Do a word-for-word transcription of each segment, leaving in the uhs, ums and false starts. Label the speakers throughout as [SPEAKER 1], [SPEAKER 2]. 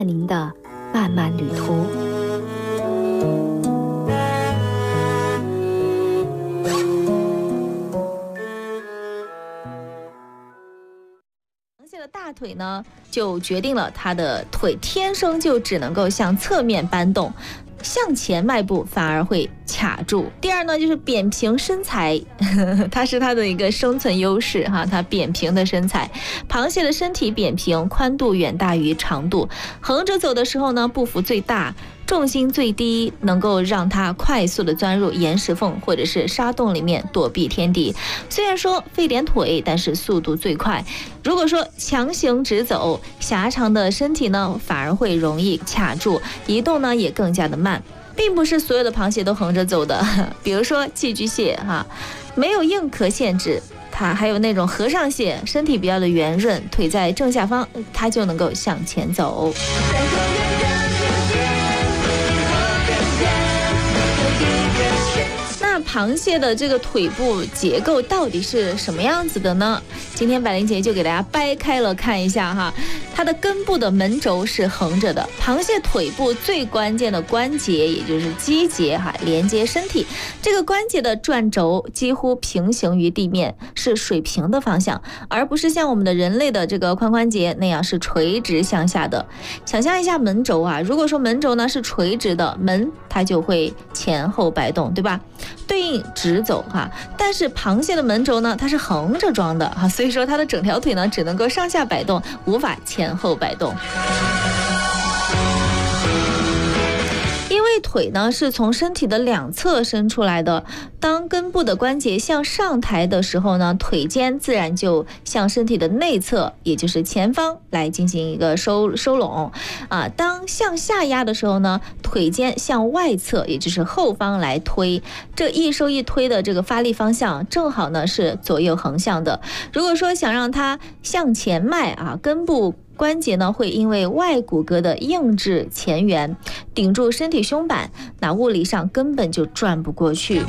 [SPEAKER 1] 您的漫漫旅途。
[SPEAKER 2] 螃蟹的大腿呢，就决定了它的腿天生就只能够向侧面搬动，向前迈步反而会卡住。第二呢，就是扁平身材，呵呵它是它的一个生存优势哈，它扁平的身材。螃蟹的身体扁平，宽度远大于长度，横着走的时候呢，步幅最大，重心最低，能够让它快速的钻入岩石缝或者是沙洞里面躲避天敌。虽然说费点腿，但是速度最快。如果说强行直走，狭长的身体呢反而会容易卡住，移动呢也更加的慢。并不是所有的螃蟹都横着走的，比如说寄居蟹哈，没有硬壳限制。它还有那种和尚蟹，身体比较的圆润，腿在正下方，它就能够向前走。那螃蟹的这个腿部结构到底是什么样子的呢？今天百灵姐就给大家掰开了看一下哈。它的根部的门轴是横着的，螃蟹腿部最关键的关节也就是基节哈，连接身体，这个关节的转轴几乎平行于地面，是水平的方向，而不是像我们的人类的这个髋关节那样是垂直向下的。想象一下门轴啊，如果说门轴呢是垂直的，门它就会前后摆动，对吧？对应直走哈，但是螃蟹的门轴呢，它是横着装的哈，所以说它的整条腿呢只能够上下摆动，无法前后摆动。因为腿呢是从身体的两侧伸出来的，当根部的关节向上抬的时候呢，腿尖自然就向身体的内侧，也就是前方来进行一个收收拢啊。当向下压的时候呢，腿尖向外侧，也就是后方来推，这一收一推的这个发力方向正好呢是左右横向的。如果说想让它向前迈啊，根部关节呢会因为外骨骼的硬质前缘顶住身体胸板，那物理上根本就转不过去。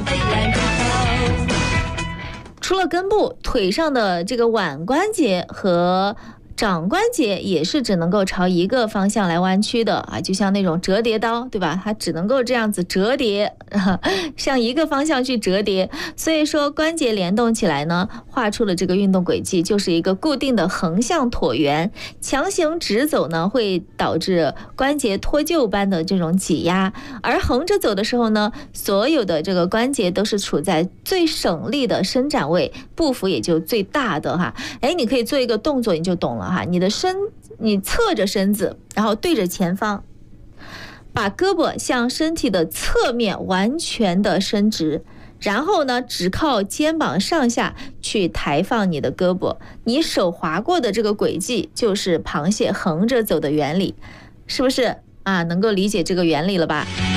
[SPEAKER 2] 除了根部，腿上的这个腕关节和掌关节也是只能够朝一个方向来弯曲的啊，就像那种折叠刀，对吧？它只能够这样子折叠，向一个方向去折叠。所以说关节联动起来呢，画出了这个运动轨迹，就是一个固定的横向椭圆。强行直走呢，会导致关节脱臼般的这种挤压，而横着走的时候呢，所有的这个关节都是处在最省力的伸展位，步幅也就最大的哈。哎，你可以做一个动作，你就懂了。你的身，你侧着身子，然后对着前方，把胳膊向身体的侧面完全的伸直，然后呢，只靠肩膀上下去抬放你的胳膊。你手划过的这个轨迹，就是螃蟹横着走的原理，是不是啊？能够理解这个原理了吧？